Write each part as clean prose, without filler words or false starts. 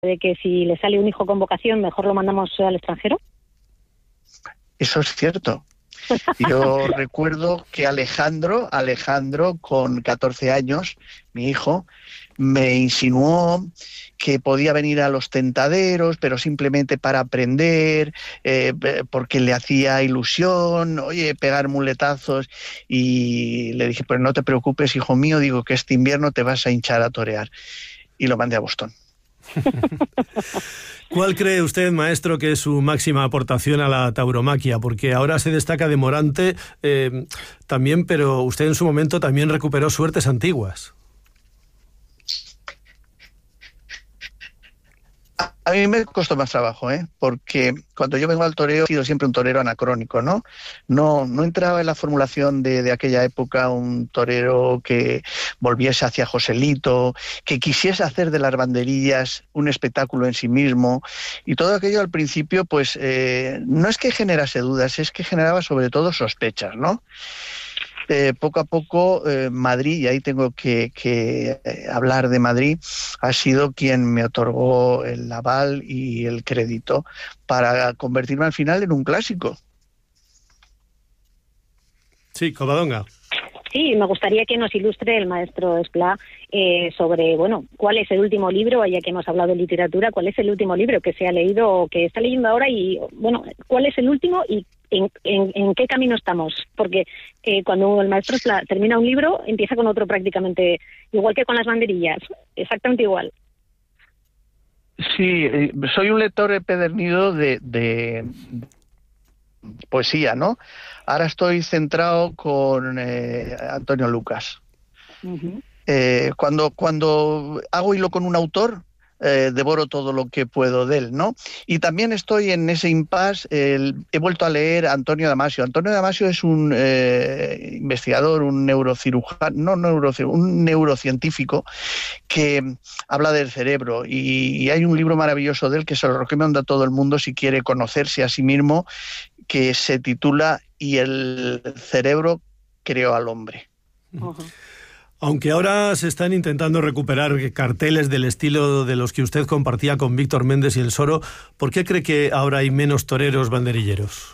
de que si le sale un hijo con vocación, mejor lo mandamos al extranjero? Eso es cierto. Yo recuerdo que Alejandro, con 14 años, mi hijo, me insinuó que podía venir a los tentaderos, pero simplemente para aprender, porque le hacía ilusión, oye, pegar muletazos, y le dije, pues no te preocupes, hijo mío, digo que este invierno te vas a hinchar a torear. Y lo mandé a Boston. ¿Cuál cree usted, maestro, que es su máxima aportación a la tauromaquia? Porque ahora se destaca de Morante también, pero usted en su momento también recuperó suertes antiguas. A mí me costó más trabajo, porque cuando yo vengo al toreo he sido siempre un torero anacrónico, ¿no? No entraba en la formulación de aquella época un torero que volviese hacia Joselito, que quisiese hacer de las banderillas un espectáculo en sí mismo, y todo aquello al principio, pues, no es que generase dudas, es que generaba sobre todo sospechas, ¿no? Poco a poco Madrid, y ahí tengo que hablar de Madrid, ha sido quien me otorgó el aval y el crédito para convertirme al final en un clásico. Sí, Covadonga. Sí, me gustaría que nos ilustre el maestro Esplá sobre, bueno, cuál es el último libro, ya que hemos hablado de literatura, cuál es el último libro que se ha leído o que está leyendo ahora, y, bueno, cuál es el último y en qué camino estamos. Porque cuando el maestro Esplá termina un libro, empieza con otro prácticamente, igual que con las banderillas, exactamente igual. Sí, soy un lector empedernido de poesía, ¿no? Ahora estoy centrado con Antonio Lucas. Uh-huh. Cuando hago hilo con un autor, devoro todo lo que puedo de él, ¿no? Y también estoy en ese impasse. He vuelto a leer a Antonio Damasio. Antonio Damasio es un investigador, un neurocirujano, un neurocientífico que habla del cerebro, y hay un libro maravilloso de él que se lo recomiendo a todo el mundo si quiere conocerse a sí mismo, que se titula "Y el cerebro creó al hombre". Uh-huh. Aunque ahora se están intentando recuperar carteles del estilo de los que usted compartía con Víctor Méndez y el Soro, ¿por qué cree que ahora hay menos toreros banderilleros?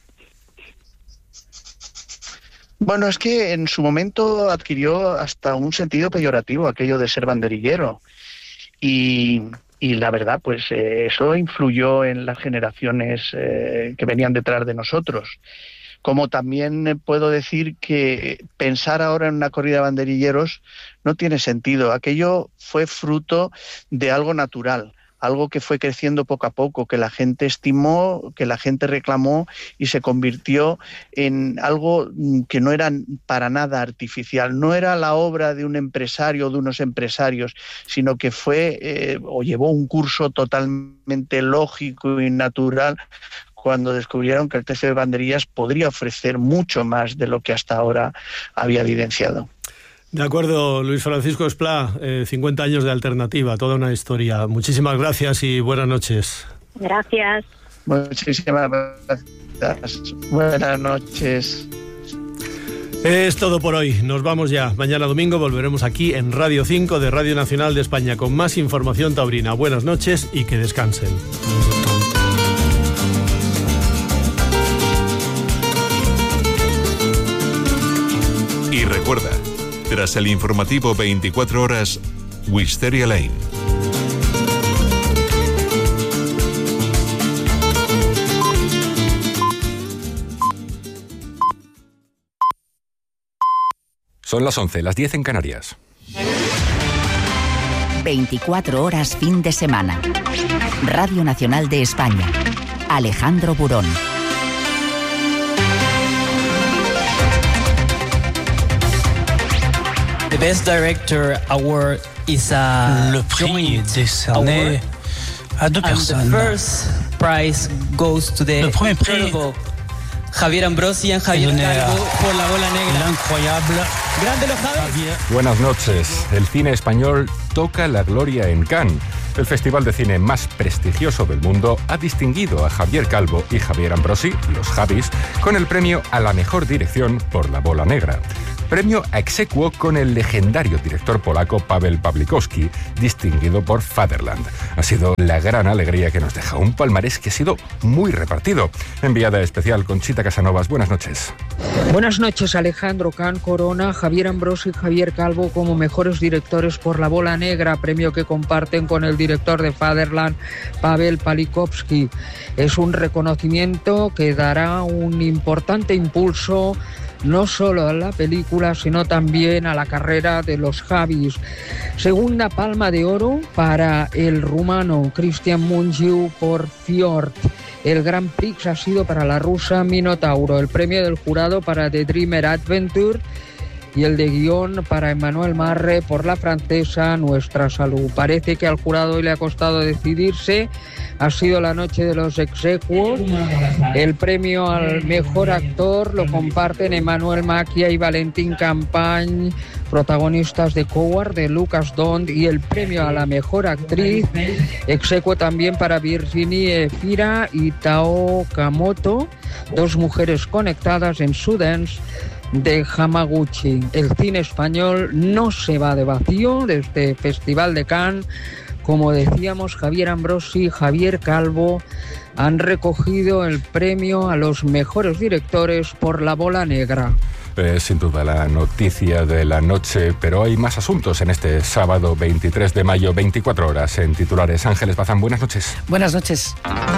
Bueno, es que en su momento adquirió hasta un sentido peyorativo aquello de ser banderillero. Y la verdad, pues eso influyó en las generaciones que venían detrás de nosotros. Como también puedo decir que pensar ahora en una corrida de banderilleros no tiene sentido. Aquello fue fruto de algo natural, algo que fue creciendo poco a poco, que la gente estimó, que la gente reclamó, y se convirtió en algo que no era para nada artificial. No era la obra de un empresario o de unos empresarios, sino que fue o llevó un curso totalmente lógico y natural, cuando descubrieron que el tercio de banderillas podría ofrecer mucho más de lo que hasta ahora había evidenciado. De acuerdo, Luis Francisco Esplá, 50 años de alternativa, toda una historia. Muchísimas gracias y buenas noches. Gracias. Muchísimas gracias. Buenas noches. Es todo por hoy. Nos vamos ya. Mañana domingo volveremos aquí en Radio 5 de Radio Nacional de España con más información taurina. Buenas noches y que descansen. Y recuerda, tras el informativo 24 horas, Wisteria Lane. Son las 11, las 10 en Canarias. 24 horas fin de semana. Radio Nacional de España. Alejandro Burón. The Best Director Award is a Le prix est décerné à deux personnes. The first prize goes to the incredible Javier Ambrosi y Javier Calvo por La Bola Negra. Incroyable. Grande los Javier. Buenas noches. El cine español toca la gloria en Cannes. El festival de cine más prestigioso del mundo ha distinguido a Javier Calvo y Javier Ambrosi, los Javis, con el premio a la mejor dirección por La Bola Negra. Premio a exequo con el legendario director polaco Paweł Pawlikowski, distinguido por Fatherland. Ha sido la gran alegría que nos deja un palmarés que ha sido muy repartido. Enviada especial Conchita Casanovas, buenas noches. Buenas noches, Alejandro. Can corona Javier Ambrosi y Javier Calvo como mejores directores por La Bola Negra, premio que comparten con el director de Fatherland, Paweł Pawlikowski. Es un reconocimiento que dará un importante impulso no solo a la película, sino también a la carrera de los Javis. Segunda palma de oro para el rumano Cristian Mungiu por Fjord. El Grand Prix ha sido para la rusa Minotauro. El premio del jurado para The Dreamer Adventure y el de guión para Emmanuel Marre por la francesa Nuestra Salud. Parece que al jurado hoy le ha costado decidirse. Ha sido la noche de los exequos. El premio al mejor actor lo comparten Emmanuel Macchia y Valentín Campañ, protagonistas de Coward, de Lucas Dont, y el premio a la mejor actriz, exequo también para Virginie Efira y Tao Kamoto, dos mujeres conectadas en Sundance de Hamaguchi. El cine español no se va de vacío de este Festival de Cannes. Como decíamos, Javier Ambrosi y Javier Calvo han recogido el premio a los mejores directores por La Bola Negra. Sin duda la noticia de la noche, pero hay más asuntos en este sábado 23 de mayo, 24 horas en titulares. Ángeles Bazán, buenas noches. Buenas noches.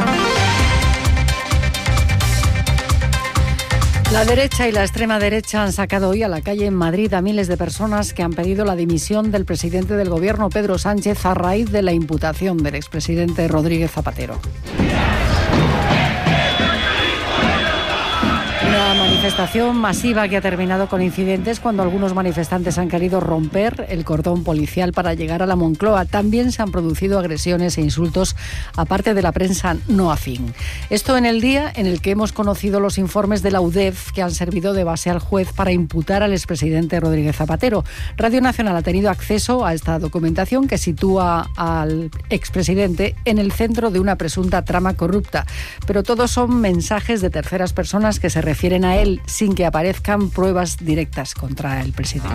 La derecha y la extrema derecha han sacado hoy a la calle en Madrid a miles de personas que han pedido la dimisión del presidente del gobierno, Pedro Sánchez, a raíz de la imputación del expresidente Rodríguez Zapatero. Una manifestación masiva que ha terminado con incidentes cuando algunos manifestantes han querido romper el cordón policial para llegar a la Moncloa. También se han producido agresiones e insultos a parte de la prensa no afín. Esto en el día en el que hemos conocido los informes de la UDEF que han servido de base al juez para imputar al expresidente Rodríguez Zapatero. Radio Nacional ha tenido acceso a esta documentación que sitúa al expresidente en el centro de una presunta trama corrupta. Pero todos son mensajes de terceras personas que se refieren a él sin que aparezcan pruebas directas contra el expresidente.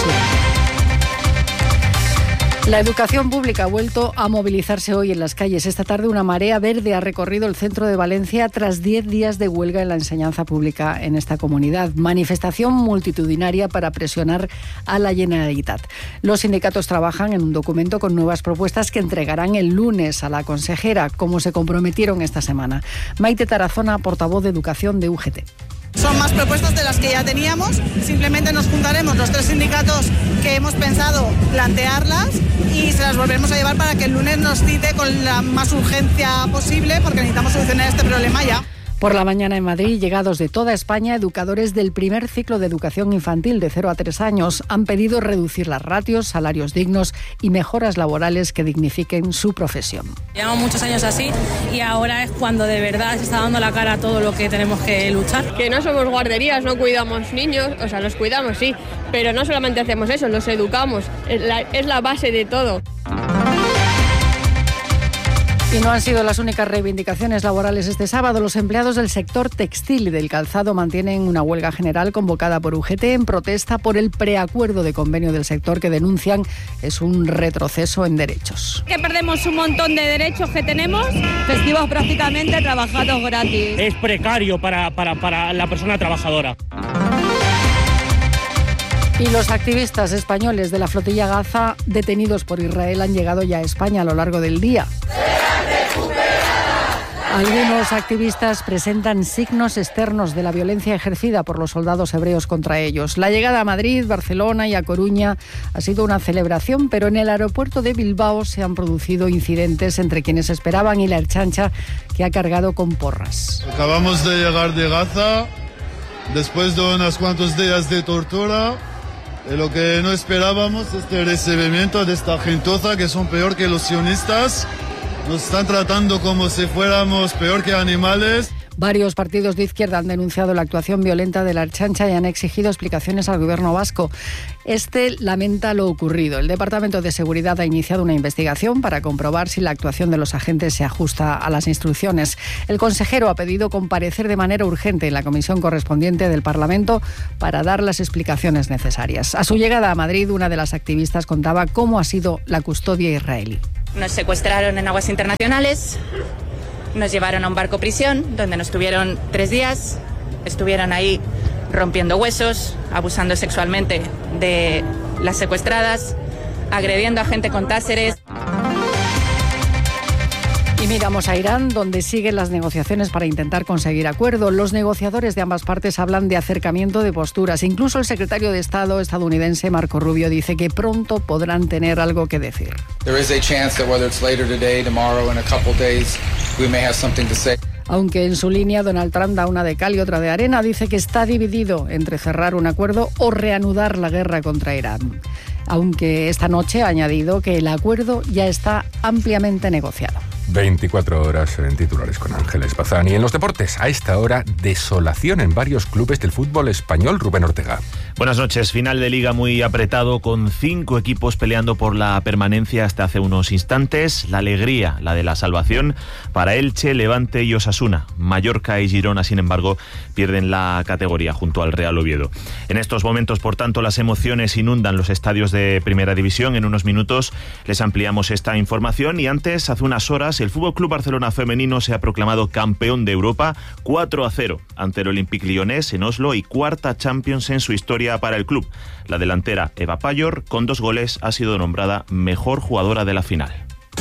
La educación pública ha vuelto a movilizarse hoy en las calles. Esta tarde una marea verde ha recorrido el centro de Valencia tras 10 días de huelga en la enseñanza pública en esta comunidad. Manifestación multitudinaria para presionar a la Generalitat. Los sindicatos trabajan en un documento con nuevas propuestas que entregarán el lunes a la consejera, como se comprometieron esta semana. Maite Tarazona, portavoz de Educación de UGT. Son más propuestas de las que ya teníamos, simplemente nos juntaremos los 3 sindicatos que hemos pensado plantearlas y se las volveremos a llevar para que el lunes nos cite con la más urgencia posible porque necesitamos solucionar este problema ya. Por la mañana en Madrid, llegados de toda España, educadores del primer ciclo de educación infantil de 0 a 3 años han pedido reducir las ratios, salarios dignos y mejoras laborales que dignifiquen su profesión. Llevamos muchos años así y ahora es cuando de verdad se está dando la cara a todo lo que tenemos que luchar. Que no somos guarderías, no cuidamos niños, o sea, los cuidamos sí, pero no solamente hacemos eso, los educamos, es la base de todo. Y no han sido las únicas reivindicaciones laborales este sábado. Los empleados del sector textil y del calzado mantienen una huelga general convocada por UGT en protesta por el preacuerdo de convenio del sector que denuncian es un retroceso en derechos. Que perdemos un montón de derechos que tenemos. Festivos prácticamente trabajados gratis. Es precario para la persona trabajadora. Y los activistas españoles de la flotilla Gaza detenidos por Israel han llegado ya a España a lo largo del día. Algunos activistas presentan signos externos de la violencia ejercida por los soldados hebreos contra ellos. La llegada a Madrid, Barcelona y a Coruña ha sido una celebración, pero en el aeropuerto de Bilbao se han producido incidentes entre quienes esperaban y la Ertzaintza, que ha cargado con porras. Acabamos de llegar de Gaza, después de unos cuantos días de tortura. Lo que no esperábamos, este recibimiento de esta gentuza que son peor que los sionistas. Nos están tratando como si fuéramos peor que animales. Varios partidos de izquierda han denunciado la actuación violenta de la Ertzaintza y han exigido explicaciones al gobierno vasco. Este lamenta lo ocurrido. El Departamento de Seguridad ha iniciado una investigación para comprobar si la actuación de los agentes se ajusta a las instrucciones. El consejero ha pedido comparecer de manera urgente en la comisión correspondiente del Parlamento para dar las explicaciones necesarias. A su llegada a Madrid, una de las activistas contaba cómo ha sido la custodia israelí. Nos secuestraron en aguas internacionales, nos llevaron a un barco prisión donde nos tuvieron 3 días, estuvieron ahí rompiendo huesos, abusando sexualmente de las secuestradas, agrediendo a gente con táseres. Y miramos a Irán, donde siguen las negociaciones para intentar conseguir acuerdo. Los negociadores de ambas partes hablan de acercamiento de posturas. Incluso el secretario de Estado estadounidense, Marco Rubio, dice que pronto podrán tener algo que decir. Aunque en su línea Donald Trump da una de cal y otra de arena, dice que está dividido entre cerrar un acuerdo o reanudar la guerra contra Irán. Aunque esta noche ha añadido que el acuerdo ya está ampliamente negociado. 24 horas en titulares con Ángeles Bazán. Y en los deportes, a esta hora, desolación en varios clubes del fútbol español. Rubén Ortega. Buenas noches. Final de liga muy apretado, con 5 equipos peleando por la permanencia hasta hace unos instantes. La alegría, la de la salvación, para Elche, Levante y Osasuna. Mallorca y Girona, sin embargo, pierden la categoría junto al Real Oviedo. En estos momentos, por tanto, las emociones inundan los estadios de Primera División. En unos minutos les ampliamos esta información. Y antes, hace unas horas, el Fútbol Club Barcelona femenino se ha proclamado campeón de Europa 4-0 ante el Olympique Lyonnais en Oslo y 4ª Champions en su historia para el club. La delantera Eva Payor, con 2 goles, ha sido nombrada mejor jugadora de la final.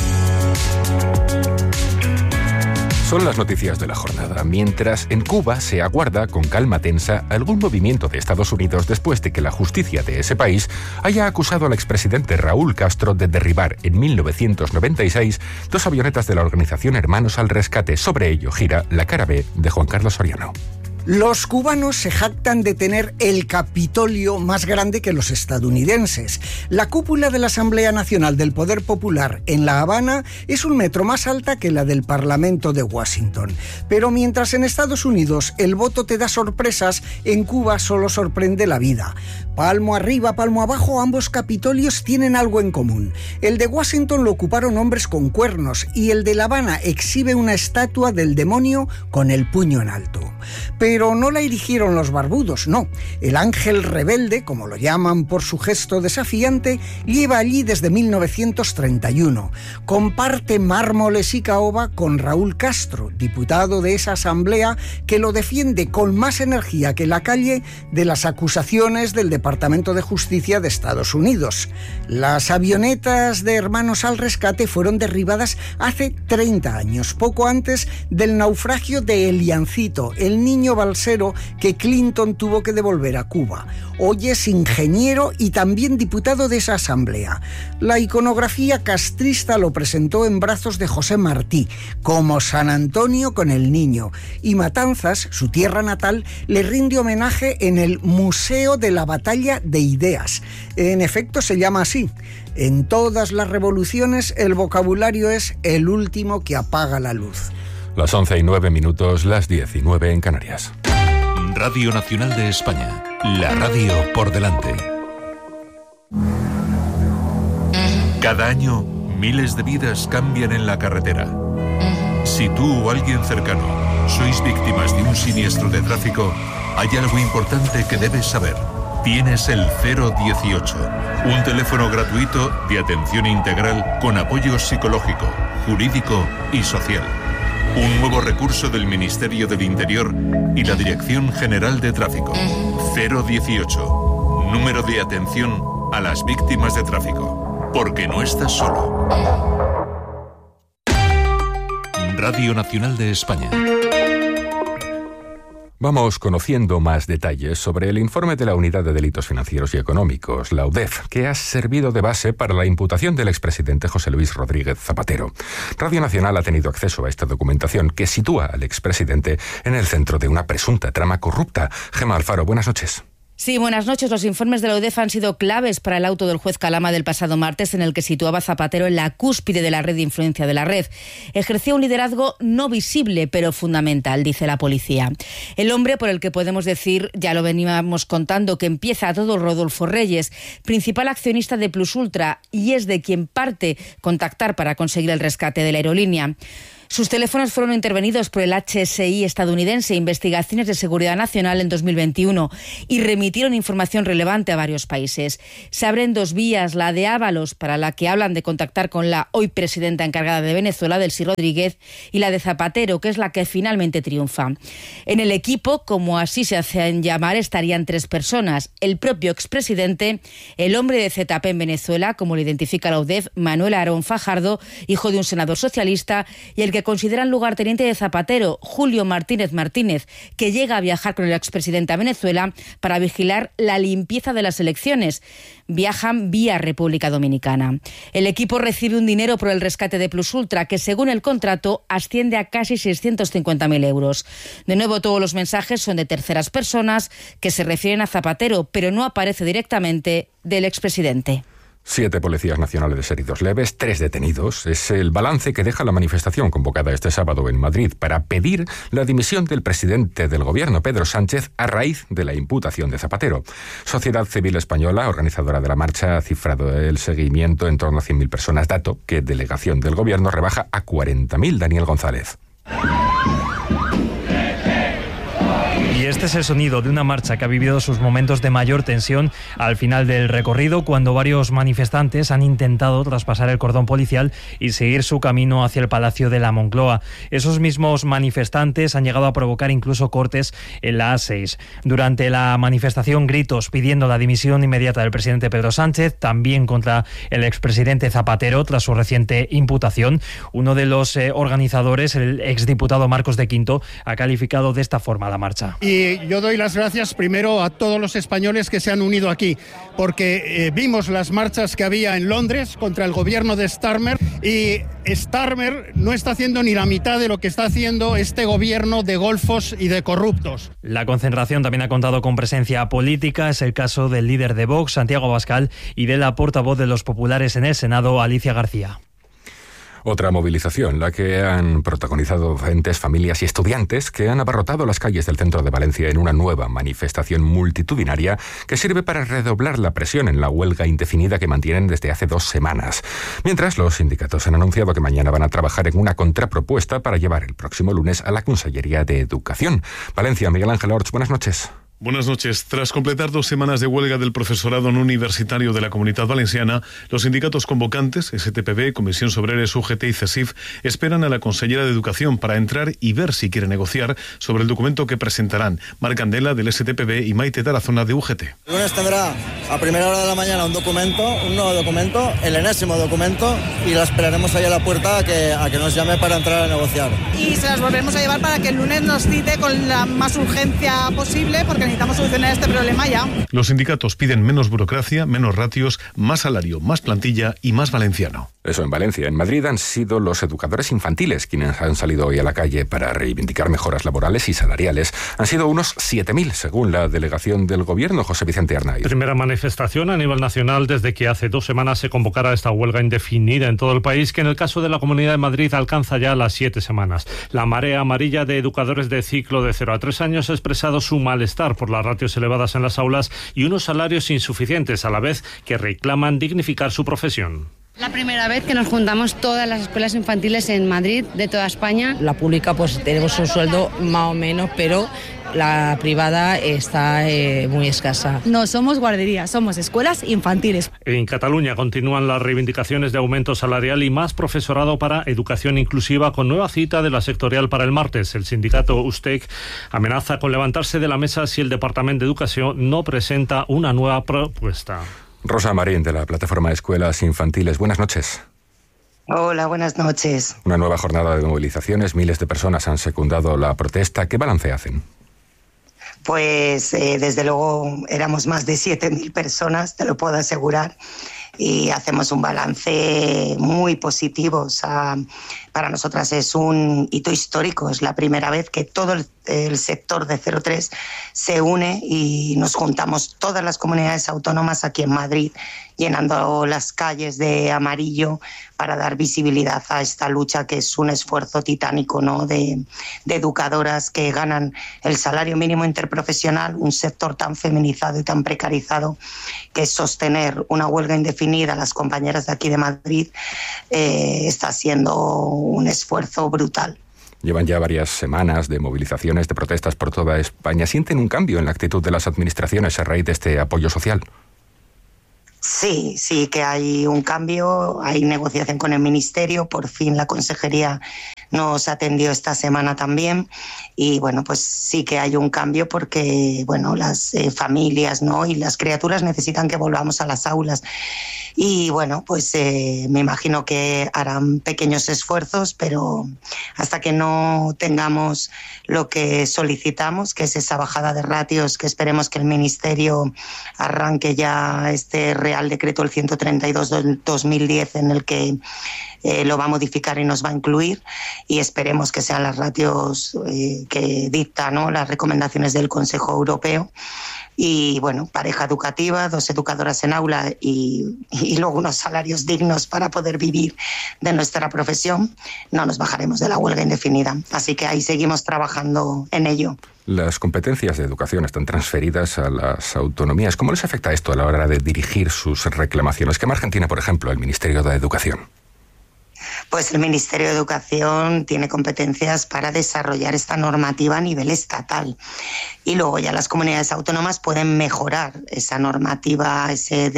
Son las noticias de la jornada. Mientras en Cuba se aguarda con calma tensa algún movimiento de Estados Unidos después de que la justicia de ese país haya acusado al expresidente Raúl Castro de derribar en 1996 2 avionetas de la organización Hermanos al Rescate. Sobre ello gira la cara B de Juan Carlos Soriano. Los cubanos se jactan de tener el Capitolio más grande que los estadounidenses. La cúpula de la Asamblea Nacional del Poder Popular en La Habana es 1 metro más alta que la del Parlamento de Washington. Pero mientras en Estados Unidos el voto te da sorpresas, en Cuba solo sorprende la vida. Palmo arriba, palmo abajo, ambos Capitolios tienen algo en común. El de Washington lo ocuparon hombres con cuernos y el de La Habana exhibe una estatua del demonio con el puño en alto. Pero no la erigieron los barbudos, no. El ángel rebelde, como lo llaman por su gesto desafiante, lleva allí desde 1931. Comparte mármoles y caoba con Raúl Castro, diputado de esa asamblea que lo defiende con más energía que la calle de las acusaciones del Departamento de Justicia de Estados Unidos. Las avionetas de Hermanos al Rescate fueron derribadas hace 30 años, poco antes del naufragio de Eliancito, el niño balsero que Clinton tuvo que devolver a Cuba. Hoy es ingeniero y también diputado de esa asamblea. La iconografía castrista lo presentó en brazos de José Martí, como San Antonio con el niño, y Matanzas, su tierra natal, le rinde homenaje en el Museo de la Batalla de Ideas. En efecto, se llama así. En todas las revoluciones el vocabulario es el último que apaga la luz. Las 11:09, las 10:09 en Canarias. Radio Nacional de España, la radio por delante. Cada año, miles de vidas cambian en la carretera. Si tú o alguien cercano sois víctimas de un siniestro de tráfico, hay algo importante que debes saber. Tienes el 018, un teléfono gratuito de atención integral con apoyo psicológico, jurídico y social. Un nuevo recurso del Ministerio del Interior y la Dirección General de Tráfico. 018, número de atención a las víctimas de tráfico. Porque no estás solo. Radio Nacional de España. Vamos conociendo más detalles sobre el informe de la Unidad de Delitos Financieros y Económicos, la UDEF, que ha servido de base para la imputación del expresidente José Luis Rodríguez Zapatero. Radio Nacional ha tenido acceso a esta documentación que sitúa al expresidente en el centro de una presunta trama corrupta. Gemma Alfaro, buenas noches. Sí, buenas noches. Los informes de la UDEF han sido claves para el auto del juez Calama del pasado martes, en el que situaba a Zapatero en la cúspide de la red de influencia de la red. Ejerció un liderazgo no visible, pero fundamental, dice la policía. El hombre por el que podemos decir, ya lo veníamos contando, que empieza todo Rodolfo Reyes, principal accionista de Plus Ultra, y es de quien parte contactar para conseguir el rescate de la aerolínea. Sus teléfonos fueron intervenidos por el HSI estadounidense, Investigaciones de Seguridad Nacional, en 2021 y remitieron información relevante a varios países. Se abren dos vías, la de Ábalos, para la que hablan de contactar con la hoy presidenta encargada de Venezuela, Delcy Rodríguez, y la de Zapatero, que es la que finalmente triunfa. En el equipo, como así se hacen llamar, estarían 3 personas: el propio expresidente, el hombre de ZP en Venezuela, como lo identifica la UDEF, Manuel Aarón Fajardo, hijo de un senador socialista, y el que consideran lugarteniente de Zapatero, Julio Martínez Martínez, que llega a viajar con el expresidente a Venezuela para vigilar la limpieza de las elecciones. Viajan vía República Dominicana. El equipo recibe un dinero por el rescate de Plus Ultra, que según el contrato asciende a casi 650.000 euros. De nuevo, todos los mensajes son de terceras personas que se refieren a Zapatero, pero no aparece directamente del expresidente. 7 policías nacionales heridos leves, 3 detenidos. Es el balance que deja la manifestación convocada este sábado en Madrid para pedir la dimisión del presidente del gobierno, Pedro Sánchez, a raíz de la imputación de Zapatero. Sociedad Civil Española, organizadora de la marcha, ha cifrado el seguimiento en torno a 100.000 personas, dato que delegación del gobierno rebaja a 40.000. Daniel González. Y este es el sonido de una marcha que ha vivido sus momentos de mayor tensión al final del recorrido, cuando varios manifestantes han intentado traspasar el cordón policial y seguir su camino hacia el Palacio de la Moncloa. Esos mismos manifestantes han llegado a provocar incluso cortes en la A6. Durante la manifestación, gritos pidiendo la dimisión inmediata del presidente Pedro Sánchez, también contra el expresidente Zapatero tras su reciente imputación. Uno de los organizadores, el exdiputado Marcos de Quinto, ha calificado de esta forma la marcha. Y yo doy las gracias primero a todos los españoles que se han unido aquí, porque vimos las marchas que había en Londres contra el gobierno de Starmer, y Starmer no está haciendo ni la mitad de lo que está haciendo este gobierno de golfos y de corruptos. La concentración también ha contado con presencia política. Es el caso del líder de Vox, Santiago Abascal, y de la portavoz de los populares en el Senado, Alicia García. Otra movilización, la que han protagonizado docentes, familias y estudiantes que han abarrotado las calles del centro de Valencia en una nueva manifestación multitudinaria que sirve para redoblar la presión en la huelga indefinida que mantienen desde hace 2 semanas. Mientras, los sindicatos han anunciado que mañana van a trabajar en una contrapropuesta para llevar el próximo lunes a la Consellería de Educación. Valencia, Miguel Ángel Orts, buenas noches. Buenas noches. Tras completar 2 semanas de huelga del profesorado no universitario de la Comunidad Valenciana, los sindicatos convocantes, STPB, Comisión Obreres, UGT y CESIF, esperan a la consellera de Educación para entrar y ver si quiere negociar sobre el documento que presentarán. Mar Candela, del STPB, y Maite Tarazona, de UGT. El lunes tendrá a primera hora de la mañana un nuevo documento, el enésimo documento, y la esperaremos ahí a la puerta a que nos llame para entrar a negociar. Y se las volveremos a llevar para que el lunes nos cite con la más urgencia posible, porque necesitamos solucionar este problema ya. Los sindicatos piden menos burocracia, menos ratios, más salario, más plantilla y más valenciano. Eso en Valencia. En Madrid han sido los educadores infantiles quienes han salido hoy a la calle para reivindicar mejoras laborales y salariales. Han sido unos 7.000, según la delegación del gobierno, José Vicente Arnaiz. Primera manifestación a nivel nacional desde que hace 2 semanas se convocara esta huelga indefinida en todo el país, que en el caso de la Comunidad de Madrid alcanza ya las 7 semanas. La marea amarilla de educadores de ciclo de 0 a 3 años ha expresado su malestar por las ratios elevadas en las aulas y unos salarios insuficientes, a la vez que reclaman dignificar su profesión. La primera vez que nos juntamos todas las escuelas infantiles en Madrid, de toda España. La pública pues tenemos un sueldo más o menos, pero la privada está muy escasa. No somos guarderías, somos escuelas infantiles. En Cataluña continúan las reivindicaciones de aumento salarial y más profesorado para educación inclusiva, con nueva cita de la sectorial para el martes. El sindicato USTEC amenaza con levantarse de la mesa si el Departamento de Educación no presenta una nueva propuesta. Rosa Marín, de la plataforma Escuelas Infantiles. Buenas noches. Hola, buenas noches. Una nueva jornada de movilizaciones. Miles de personas han secundado la protesta. ¿Qué balance hacen? Pues desde luego éramos más de 7.000 personas, te lo puedo asegurar. Y hacemos un balance muy positivo. O sea, para nosotras es un hito histórico. Es la primera vez que todo el sector de 03 se une y nos juntamos todas las comunidades autónomas aquí en Madrid, llenando las calles de amarillo para dar visibilidad a esta lucha, que es un esfuerzo titánico, ¿no?, de educadoras que ganan el salario mínimo interprofesional, un sector tan feminizado y tan precarizado, que sostener una huelga indefinida a las compañeras de aquí de Madrid está siendo un esfuerzo brutal. Llevan ya varias semanas de movilizaciones, de protestas por toda España. ¿Sienten un cambio en la actitud de las administraciones a raíz de este apoyo social? Sí que hay un cambio, hay negociación con el Ministerio, por fin la Consejería nos atendió esta semana también y bueno, pues sí que hay un cambio porque bueno, las familias, ¿no?, y las criaturas necesitan que volvamos a las aulas y bueno, pues me imagino que harán pequeños esfuerzos, pero hasta que no tengamos lo que solicitamos, que es esa bajada de ratios, que esperemos que el Ministerio arranque ya este Real Decreto el 132 del 2010 en el que lo va a modificar y nos va a incluir, y esperemos que sean las ratios que dictan, ¿no?, las recomendaciones del Consejo Europeo. Y bueno, pareja educativa, 2 educadoras en aula y luego unos salarios dignos para poder vivir de nuestra profesión, no nos bajaremos de la huelga indefinida. Así que ahí seguimos trabajando en ello. Las competencias de educación están transferidas a las autonomías. ¿Cómo les afecta esto a la hora de dirigir sus reclamaciones? ¿Qué margen tiene, por ejemplo, el Ministerio de Educación? Pues el Ministerio de Educación tiene competencias para desarrollar esta normativa a nivel estatal y luego ya las comunidades autónomas pueden mejorar esa normativa, ese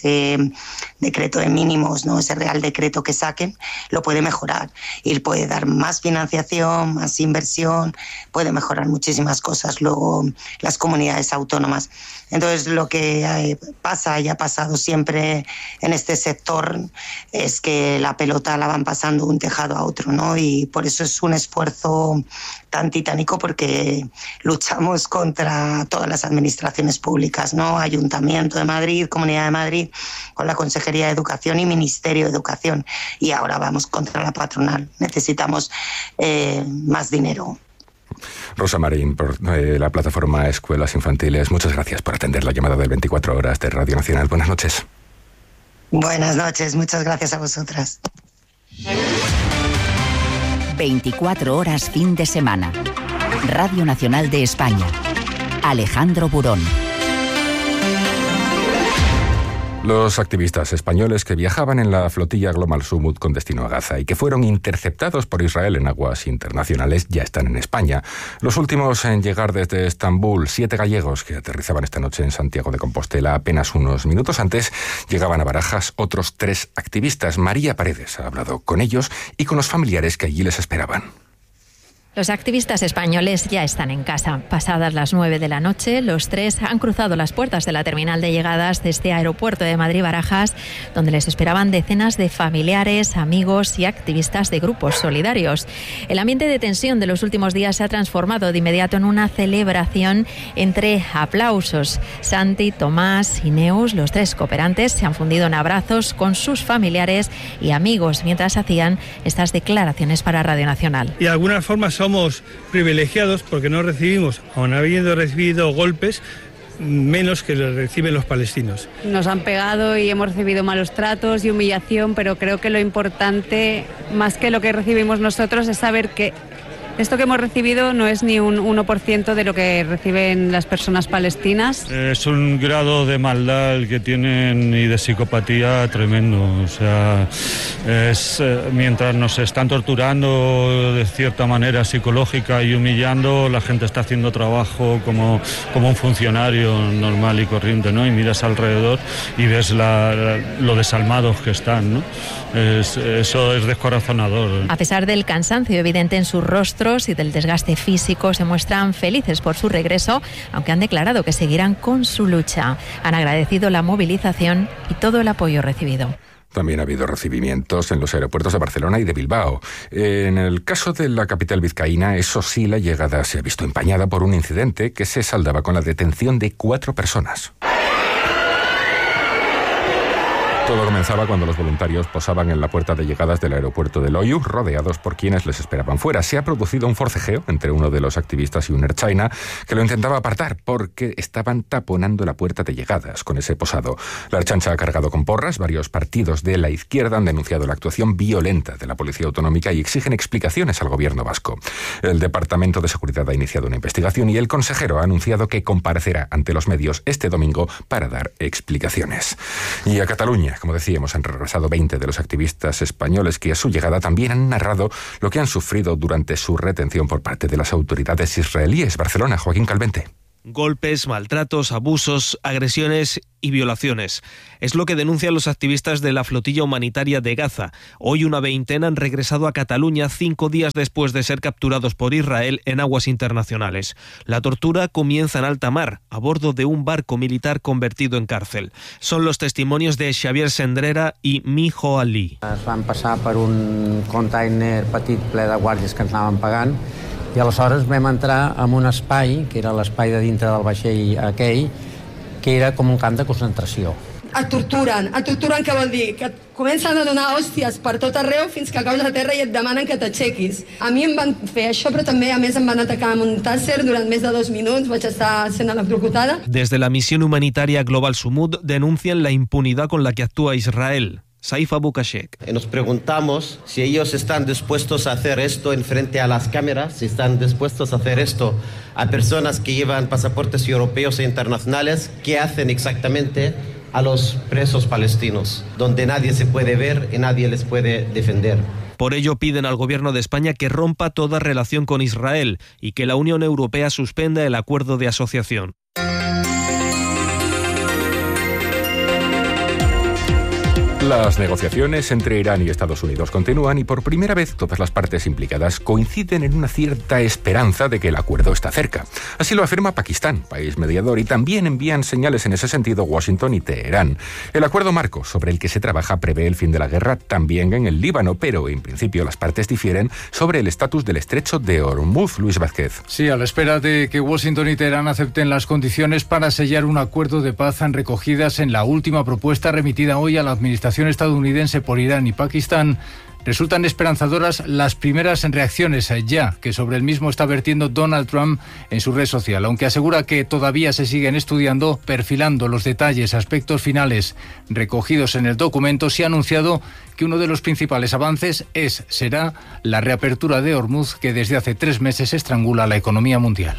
decreto de mínimos, ¿no?, ese Real Decreto que saquen, lo puede mejorar y puede dar más financiación, más inversión, puede mejorar muchísimas cosas luego las comunidades autónomas. Entonces lo que pasa y ha pasado siempre en este sector es que la pelota la van pasando de un tejado a otro, ¿no? Y por eso es un esfuerzo tan titánico, porque luchamos contra todas las administraciones públicas, ¿no? Ayuntamiento de Madrid, Comunidad de Madrid, con la Consejería de Educación y Ministerio de Educación. Y ahora vamos contra la patronal. Necesitamos más dinero. Rosa Marín, por la plataforma Escuelas Infantiles, muchas gracias por atender la llamada del 24 Horas de Radio Nacional. Buenas noches. Buenas noches, muchas gracias a vosotras. 24 horas fin de semana. Radio Nacional de España. Alejandro Burón. Los activistas españoles que viajaban en la flotilla Global Summit con destino a Gaza y que fueron interceptados por Israel en aguas internacionales ya están en España. Los últimos en llegar desde Estambul, 7 gallegos que aterrizaban esta noche en Santiago de Compostela. Apenas unos minutos antes llegaban a Barajas otros 3 activistas. María Paredes ha hablado con ellos y con los familiares que allí les esperaban. Los activistas españoles ya están en casa. Pasadas las 9 de la noche, los 3 han cruzado las puertas de la terminal de llegadas de este aeropuerto de Madrid-Barajas, donde les esperaban decenas de familiares, amigos y activistas de grupos solidarios. El ambiente de tensión de los últimos días se ha transformado de inmediato en una celebración entre aplausos. Santi, Tomás y Neus, los 3 cooperantes, se han fundido en abrazos con sus familiares y amigos mientras hacían estas declaraciones para Radio Nacional. Y de alguna forma somos privilegiados porque no recibimos, aun habiendo recibido golpes, menos que los reciben los palestinos. Nos han pegado y hemos recibido malos tratos y humillación, pero creo que lo importante, más que lo que recibimos nosotros, es saber que esto que hemos recibido no es ni un 1% de lo que reciben las personas palestinas. Es un grado de maldad el que tienen y de psicopatía tremendo. O sea, mientras nos están torturando de cierta manera psicológica y humillando, la gente está haciendo trabajo como un funcionario normal y corriente, ¿no? Y miras alrededor y ves lo desalmados que están, ¿no? Eso es descorazonador. A pesar del cansancio evidente en sus rostros y del desgaste físico, se muestran felices por su regreso, aunque han declarado que seguirán con su lucha. Han agradecido la movilización y todo el apoyo recibido. También ha habido recibimientos en los aeropuertos de Barcelona y de Bilbao. En el caso de la capital vizcaína, eso sí, la llegada se ha visto empañada por un incidente que se saldaba con la detención de 4 personas. Todo Todo comenzaba cuando los voluntarios posaban en la puerta de llegadas del aeropuerto de Loiu, rodeados por quienes les esperaban fuera. Se ha producido un forcejeo entre uno de los activistas y un Air China que lo intentaba apartar porque estaban taponando la puerta de llegadas con ese posado. La Air China ha cargado con porras. Varios partidos de la izquierda han denunciado la actuación violenta de la Policía Autonómica y exigen explicaciones al gobierno vasco. El Departamento de Seguridad ha iniciado una investigación y el consejero ha anunciado que comparecerá ante los medios este domingo para dar explicaciones. Y a Cataluña, como decíamos, han regresado 20 de los activistas españoles que a su llegada también han narrado lo que han sufrido durante su retención por parte de las autoridades israelíes. Barcelona, Joaquín Calvente. Golpes, maltratos, abusos, agresiones y violaciones. Es lo que denuncian los activistas de la flotilla humanitaria de Gaza. Hoy una veintena han regresado a Cataluña 5 días después de ser capturados por Israel en aguas internacionales. La tortura comienza en alta mar, a bordo de un barco militar convertido en cárcel. Son los testimonios de Xavier Sendrera y Mijo Ali. Van passar per un container petit ple de guàrdies que ens anaven pagant i aleshores vam entrar en un espai, que era l'espai de dintre del vaixell aquell, que era com un camp de concentració. Et torturen què vol dir? Que et comencen a donar hòsties per tot arreu fins que caus a terra i et demanen que t'aixequis. A mi em van fer això, però també a més em van atacar amb un tàser durant més de 2 minuts, vaig estar sent electrocutada. Desde la misión humanitaria Global Sumud denuncian la impunidad con la que actúa Israel. Saif Abu Kashek. Nos preguntamos si ellos están dispuestos a hacer esto en frente a las cámaras, si están dispuestos a hacer esto a personas que llevan pasaportes europeos e internacionales, ¿qué hacen exactamente a los presos palestinos, donde nadie se puede ver y nadie les puede defender? Por ello piden al gobierno de España que rompa toda relación con Israel y que la Unión Europea suspenda el acuerdo de asociación. Las negociaciones entre Irán y Estados Unidos continúan y por primera vez todas las partes implicadas coinciden en una cierta esperanza de que el acuerdo está cerca. Así lo afirma Pakistán, país mediador, y también envían señales en ese sentido Washington y Teherán. El acuerdo marco sobre el que se trabaja prevé el fin de la guerra también en el Líbano, pero en principio las partes difieren sobre el estatus del estrecho de Hormuz. Luis Vázquez. Sí, a la espera de que Washington y Teherán acepten las condiciones para sellar un acuerdo de paz recogidas en la última propuesta remitida hoy a la administración estadounidense por Irán y Pakistán, resultan esperanzadoras las primeras reacciones ya que sobre el mismo está vertiendo Donald Trump en su red social, aunque asegura que todavía se siguen estudiando, perfilando los detalles, aspectos finales recogidos en el documento. Se ha anunciado que uno de los principales avances será la reapertura de Hormuz, que desde hace 3 meses estrangula la economía mundial.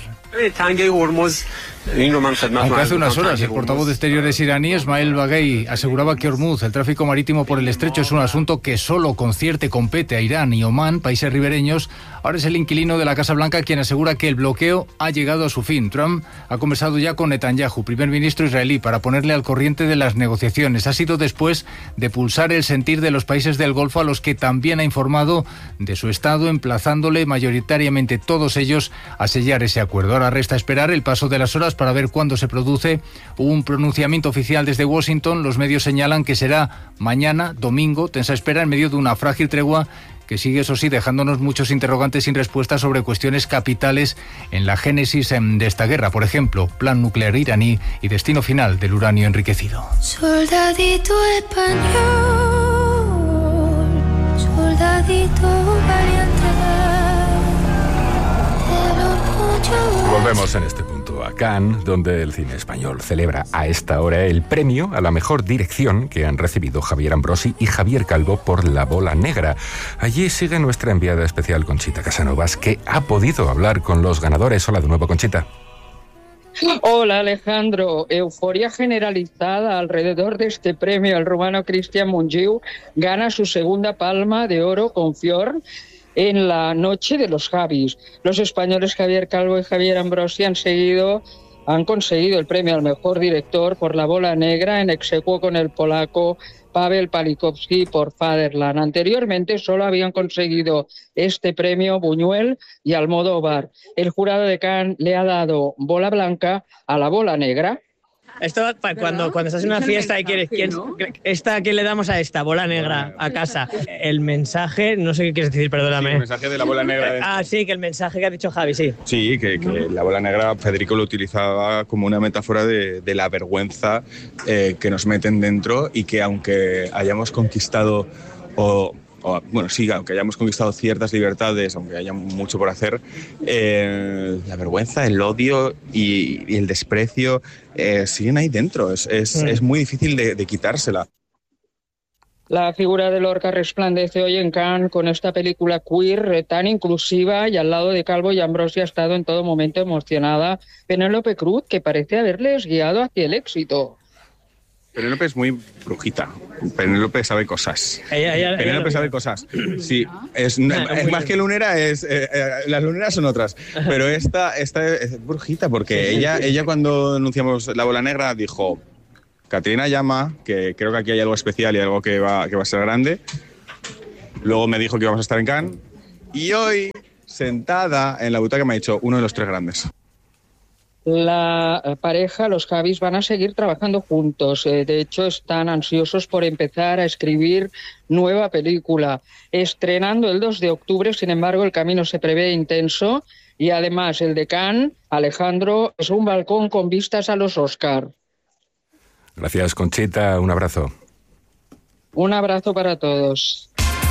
Aunque hace unas horas el portavoz de Exteriores iraní, Ismail Baghei, aseguraba que Hormuz, el tráfico marítimo por el estrecho, es un asunto que solo concierne, compete a Irán y Omán, países ribereños. Ahora es el inquilino de la Casa Blanca quien asegura que el bloqueo ha llegado a su fin. Trump ha conversado ya con Netanyahu, primer ministro israelí, para ponerle al corriente de las negociaciones. Ha sido después de pulsar el sentir de los países del Golfo, a los que también ha informado de su estado, emplazándole mayoritariamente todos ellos a sellar ese acuerdo. Ahora resta esperar el paso de las horas para ver cuándo se produce un pronunciamiento oficial desde Washington. Los medios señalan que será mañana, domingo, tensa espera en medio de una frágil tregua que sigue, eso sí, dejándonos muchos interrogantes sin respuesta sobre cuestiones capitales en la génesis de esta guerra. Por ejemplo, plan nuclear iraní y destino final del uranio enriquecido. Soldadito español, soldadito valiente. Volvemos en este punto a Cannes, donde el cine español celebra a esta hora el premio a la mejor dirección que han recibido Javier Ambrosi y Javier Calvo por La Bola Negra. Allí sigue nuestra enviada especial Conchita Casanovas, que ha podido hablar con los ganadores. Hola de nuevo, Conchita. Hola Alejandro, euforia generalizada alrededor de este premio. El rumano Cristian Mungiu gana su segunda Palma de Oro con Fior en la noche de los Javis. Los españoles Javier Calvo y Javier Ambrosi han conseguido el premio al mejor director por La Bola Negra, en ex aequo con el polaco Paweł Palikowski por Fatherland. Anteriormente solo habían conseguido este premio Buñuel y Almodóvar. El jurado de Cannes le ha dado bola blanca a La Bola Negra. Esto cuando estás en una fiesta y quieres... ¿Qué le damos a esta? Bola negra, a casa. El mensaje, no sé qué quieres decir, perdóname. Sí, el mensaje de la bola negra. Sí, que el mensaje que ha dicho Javi, sí. Sí, que la bola negra Federico lo utilizaba como una metáfora de la vergüenza que nos meten dentro, y que aunque hayamos conquistado aunque hayamos conquistado ciertas libertades, aunque haya mucho por hacer, la vergüenza, el odio y el desprecio siguen ahí dentro. Es muy difícil de quitársela. La figura de Lorca resplandece hoy en Cannes con esta película queer tan inclusiva, y al lado de Calvo y Ambrosi ha estado en todo momento emocionada Penélope Cruz, que parece haberles guiado hacia el éxito. Penélope es muy brujita. Penélope sabe cosas. Penélope sabe cosas. Sí, es más que lunera, las luneras son otras. Pero esta es brujita, porque ella cuando anunciamos la bola negra dijo: Catriona llama, que creo que aquí hay algo especial y algo que va a ser grande. Luego me dijo que íbamos a estar en Cannes. Y hoy, sentada en la butaca, me ha dicho: uno de los 3 grandes. La pareja, los Javis, van a seguir trabajando juntos. De hecho, están ansiosos por empezar a escribir nueva película. Estrenando el 2 de octubre, sin embargo, el camino se prevé intenso. Y además, el de Cannes, Alejandro, es un balcón con vistas a los Oscar. Gracias, Conchita. Un abrazo. Un abrazo para todos.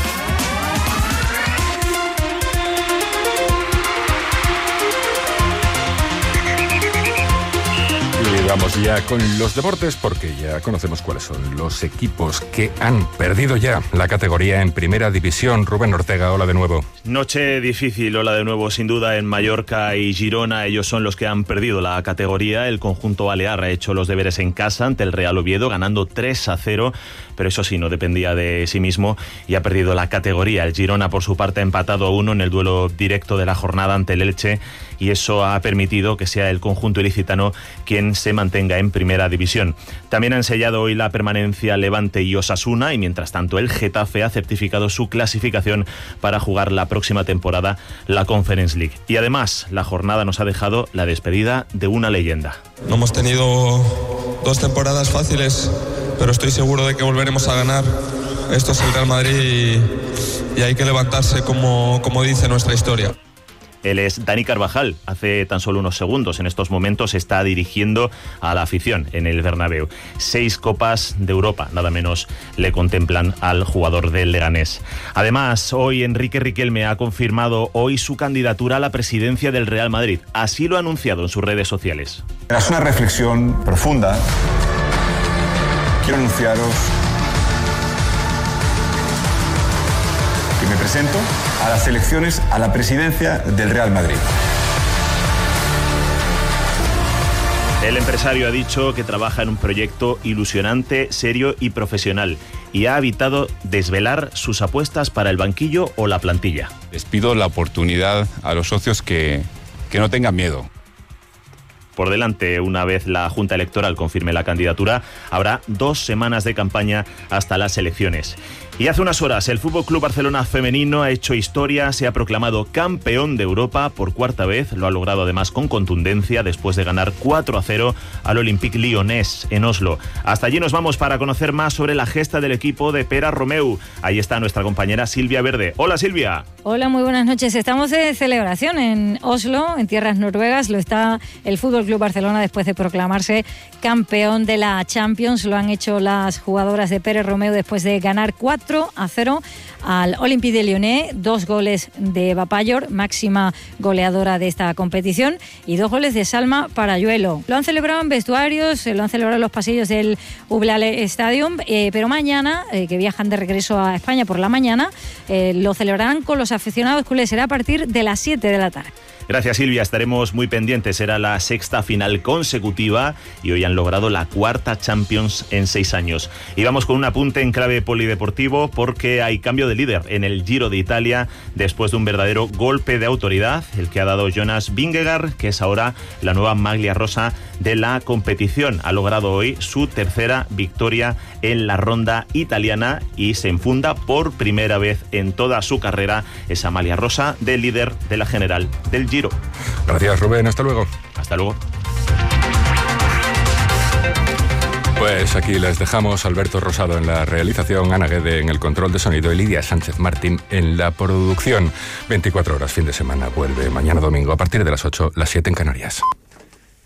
Y vamos ya con los deportes, porque ya conocemos cuáles son los equipos que han perdido ya la categoría en Primera División. Rubén Ortega, hola de nuevo. Noche difícil, hola de nuevo, sin duda, en Mallorca y Girona. Ellos son los que han perdido la categoría. El conjunto balear ha hecho los deberes en casa ante el Real Oviedo, ganando 3-0, pero eso sí, no dependía de sí mismo y ha perdido la categoría. El Girona, por su parte, ha empatado a 1 en el duelo directo de la jornada ante el Elche, y eso ha permitido que sea el conjunto ilicitano quien se mantenga en Primera División. También han sellado hoy la permanencia Levante y Osasuna, y mientras tanto el Getafe ha certificado su clasificación para jugar la próxima temporada la Conference League. Y además, la jornada nos ha dejado la despedida de una leyenda. No hemos tenido 2 temporadas fáciles, pero estoy seguro de que volveremos a ganar. Esto es el Real Madrid y hay que levantarse, como dice nuestra historia. Él es Dani Carvajal. Hace tan solo unos segundos, en estos momentos, está dirigiendo a la afición en el Bernabéu. 6 Copas de Europa, nada menos, le contemplan al jugador del Leganés. Además, hoy Enrique Riquelme ha confirmado hoy su candidatura a la presidencia del Real Madrid. Así lo ha anunciado en sus redes sociales. Tras una reflexión profunda, quiero anunciaros que me presento a las elecciones a la presidencia del Real Madrid. El empresario ha dicho que trabaja en un proyecto ilusionante, serio y profesional, y ha evitado desvelar sus apuestas para el banquillo o la plantilla. Les pido la oportunidad a los socios que no tengan miedo. Por delante, una vez la Junta Electoral confirme la candidatura, habrá 2 semanas de campaña hasta las elecciones. Y hace unas horas, el FC Barcelona femenino ha hecho historia, se ha proclamado campeón de Europa por 4ª vez. Lo ha logrado además con contundencia después de ganar 4-0 al Olympique Lyonnais en Oslo. Hasta allí nos vamos para conocer más sobre la gesta del equipo de Pere Romeu. Ahí está nuestra compañera Silvia Verde. Hola, Silvia. Hola, muy buenas noches. Estamos de celebración en Oslo, en tierras noruegas. Lo está el FC Barcelona después de proclamarse campeón de la Champions. Lo han hecho las jugadoras de Pere Romeu después de ganar 4-0 al Olympique de Lyonnais, 2 goles de Eva Payor, máxima goleadora de esta competición, y 2 goles de Salma Parayuelo. Lo han celebrado en vestuarios, lo han celebrado en los pasillos del Ublale Stadium, pero mañana, que viajan de regreso a España por la mañana, lo celebrarán con los aficionados culés. Será a partir de las 7 de la tarde. Gracias, Silvia. Estaremos muy pendientes. Será la 6ª final consecutiva y hoy han logrado la 4ª Champions en 6 años. Y vamos con un apunte en clave polideportivo, porque hay cambio de líder en el Giro de Italia después de un verdadero golpe de autoridad, el que ha dado Jonas Vingegaard, que es ahora la nueva maglia rosa de la competición. Ha logrado hoy su 3ª victoria en la ronda italiana y se enfunda por primera vez en toda su carrera esa maglia rosa del líder de la general del Giro. Gracias, Rubén. Hasta luego. Hasta luego. Pues aquí les dejamos. Alberto Rosado en la realización, Ana Guede en el control de sonido y Lidia Sánchez Martín en la producción. 24 horas, fin de semana, vuelve mañana domingo a partir de las 8, las 7 en Canarias.